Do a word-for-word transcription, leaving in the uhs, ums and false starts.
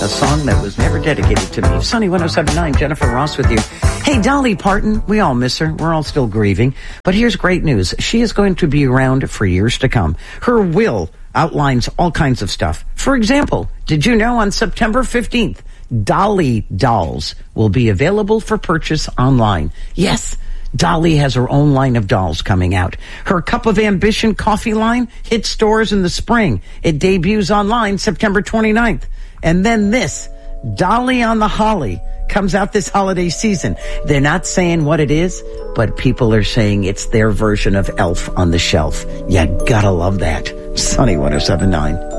A song that was never dedicated to me. Sunny one oh seven point nine, Jennifer Ross with you. Hey, Dolly Parton, we all miss her. We're all still grieving. But here's great news. She is going to be around for years to come. Her will outlines all kinds of stuff. For example, did you know on September fifteenth, Dolly dolls will be available for purchase online? Yes, Dolly has her own line of dolls coming out. Her Cup of Ambition coffee line hits stores in the spring. It debuts online September twenty-ninth. And then this, Dolly on the Holly, comes out this holiday season. They're not saying what it is, but people are saying it's their version of Elf on the Shelf. You gotta love that. Sunny one oh seven point nine.